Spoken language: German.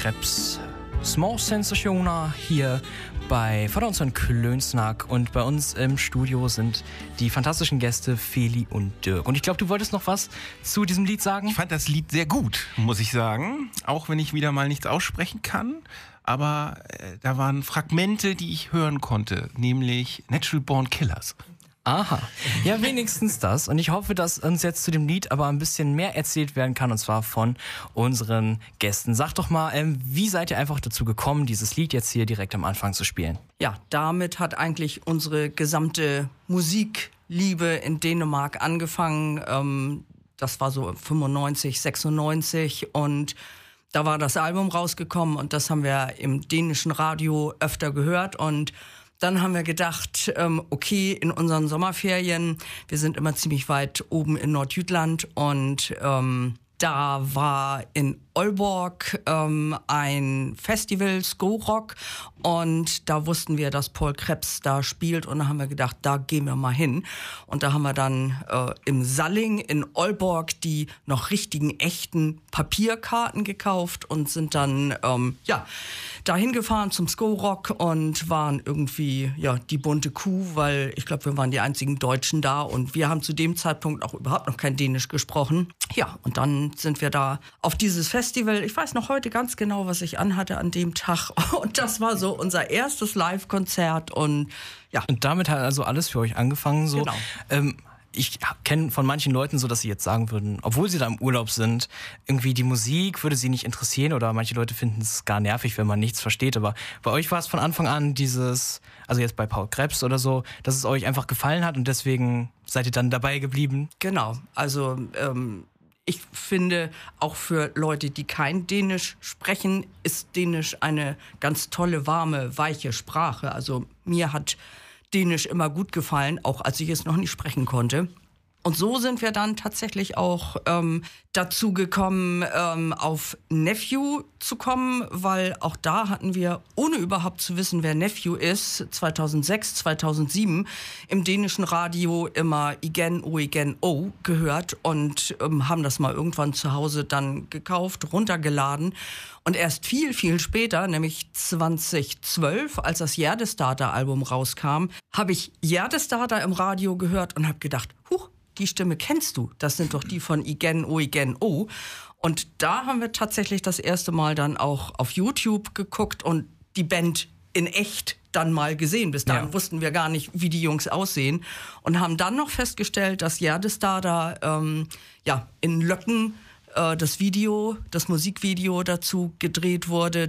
Krebs Små Sensationer hier bei Vater und Sohn Klönsnack. Und bei uns im Studio sind die fantastischen Gäste Feli und Dirk. Und ich glaube, du wolltest noch was zu diesem Lied sagen? Ich fand das Lied sehr gut, muss ich sagen. Auch wenn ich wieder mal nichts aussprechen kann. Aber da waren Fragmente, die ich hören konnte. Nämlich Natural Born Killers. Aha, ja, wenigstens das. Und ich hoffe, dass uns jetzt zu dem Lied aber ein bisschen mehr erzählt werden kann, und zwar von unseren Gästen. Sag doch mal, wie seid ihr einfach dazu gekommen, dieses Lied jetzt hier direkt am Anfang zu spielen? Ja, damit hat eigentlich unsere gesamte Musikliebe in Dänemark angefangen. Das war so 95, 96 und da war das Album rausgekommen und das haben wir im dänischen Radio öfter gehört und dann haben wir gedacht, okay, in unseren Sommerferien, wir sind immer ziemlich weit oben in Nordjütland und da war in Aalborg ein Festival, Skorock, und da wussten wir, dass Paul Krebs da spielt und da haben wir gedacht, da gehen wir mal hin. Und da haben wir dann im Salling in Aalborg die noch richtigen, echten Papierkarten gekauft und sind dann dahin gefahren zum Skorock und waren irgendwie die bunte Kuh, weil ich glaube, wir waren die einzigen Deutschen da und wir haben zu dem Zeitpunkt auch überhaupt noch kein Dänisch gesprochen. Ja, und dann sind wir da auf dieses Festival. Ich weiß noch heute ganz genau, was ich anhatte an dem Tag. Und das war so unser erstes Live-Konzert. Und ja. Und damit hat also alles für euch angefangen. So. Genau. Ich kenne von manchen Leuten so, dass sie jetzt sagen würden, obwohl sie da im Urlaub sind, irgendwie die Musik würde sie nicht interessieren oder manche Leute finden es gar nervig, wenn man nichts versteht. Aber bei euch war es von Anfang an also jetzt bei Paul Krebs oder so, dass es euch einfach gefallen hat und deswegen seid ihr dann dabei geblieben? Genau, also ich finde, auch für Leute, die kein Dänisch sprechen, ist Dänisch eine ganz tolle, warme, weiche Sprache. Also mir hat Dänisch immer gut gefallen, auch als ich es noch nicht sprechen konnte. Und so sind wir dann tatsächlich auch dazu gekommen, auf Nephew zu kommen, weil auch da hatten wir, ohne überhaupt zu wissen, wer Nephew ist, 2006, 2007 im dänischen Radio immer Igen O gehört und haben das mal irgendwann zu Hause dann gekauft, runtergeladen. Und erst viel, viel später, nämlich 2012, als das Hjertestarter-Album rauskam, habe ich Hjertestarter im Radio gehört und habe gedacht, huch, die Stimme kennst du. Das sind doch die von Igen O. Und da haben wir tatsächlich das erste Mal dann auch auf YouTube geguckt und die Band in echt dann mal gesehen. Bis dahin wussten wir gar nicht, wie die Jungs aussehen. Und haben dann noch festgestellt, dass Hjertestarter in Löcken das Musikvideo dazu gedreht wurde.